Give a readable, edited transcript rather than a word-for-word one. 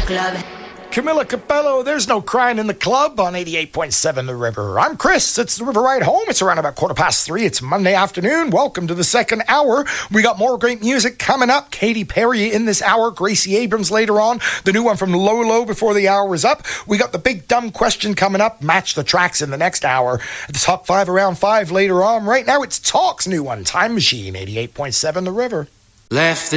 Camila Cabello, There's No Crying in the Club on 88.7 The River. I'm Chris. It's The River Ride Home. It's around about 3:15. It's Monday afternoon. Welcome to the second hour. We got more great music coming up. Katy Perry in this hour. Gracie Abrams later on. The new one from Lolo before the hour is up. We got the big dumb question coming up. Match the tracks in the next hour. The top 5 around 5 later on. Right now it's Talk's new one. Time Machine, 88.7 The River. Left the